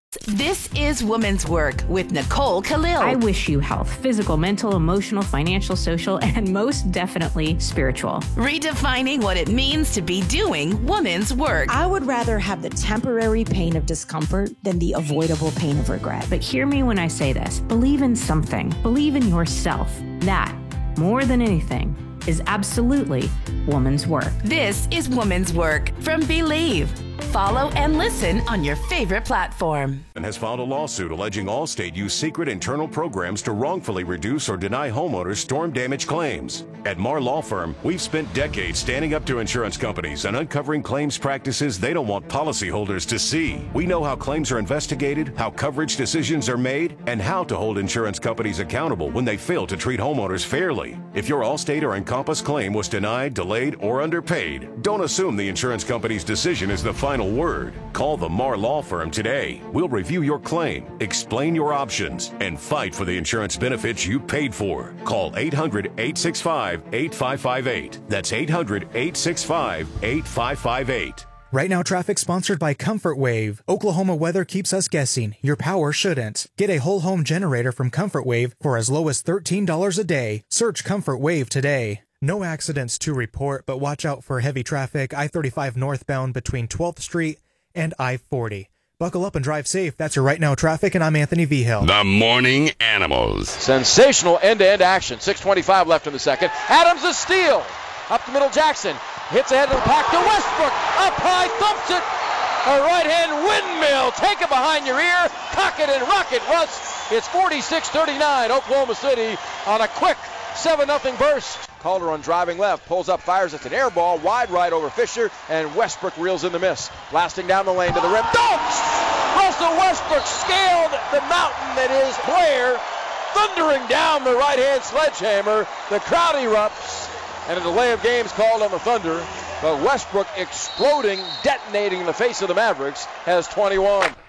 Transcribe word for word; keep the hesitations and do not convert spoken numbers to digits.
This is Women's Work with Nicole Khalil. I wish you health, physical, mental, emotional, financial, social, and most definitely spiritual. Redefining what it means to be doing women's work. I would rather have the temporary pain of discomfort than the avoidable pain of regret. But hear me when I say this. Believe in something. Believe in yourself. That, more than anything, is absolutely woman's work. This is Women's Work from Believe. Follow and listen on your favorite platform. And has filed a lawsuit alleging Allstate used secret internal programs to wrongfully reduce or deny homeowners storm damage claims. At Marr Law Firm, we've spent decades standing up to insurance companies and uncovering claims practices they don't want policyholders to see. We know how claims are investigated, how coverage decisions are made, and how to hold insurance companies accountable when they fail to treat homeowners fairly. If your Allstate or Encompass claim was denied, delayed, or underpaid, don't assume the insurance company's decision is the final word. Call the Marr Law Firm today. We'll review your claim, explain your options, and fight for the insurance benefits you paid for. Call eight hundred, eight six five, eight five five eight. That's eight hundred, eight six five, eight five five eight. Right Now Traffic sponsored by Comfort Wave. Oklahoma weather keeps us guessing. Your power shouldn't. Get a whole home generator from Comfort Wave for as low as thirteen dollars a day. Search Comfort Wave today. No accidents to report, but watch out for heavy traffic I thirty-five northbound between twelfth Street and I forty. Buckle up and drive safe. That's your Right Now Traffic, and I'm Anthony Vigil. The Morning Animals. Sensational end-to-end action. six twenty-five left in the second. Adams a steal. Up the middle, Jackson. Hits ahead of the pack to Westbrook. Up high, thumps it. A right-hand windmill. Take it behind your ear. Cock it and rock it, Russ. It's forty-six thirty-nine, Oklahoma City on a quick seven nothing burst. Calderon driving left, pulls up, fires. It's an air ball, wide right over Fisher, and Westbrook reels in the miss. Blasting down the lane to the rim. Dunks! Russell Westbrook scaled the mountain that is Blair, thundering down the right-hand sledgehammer. The crowd erupts, and a delay of games called on the Thunder. But Westbrook exploding, detonating in the face of the Mavericks, has twenty-one.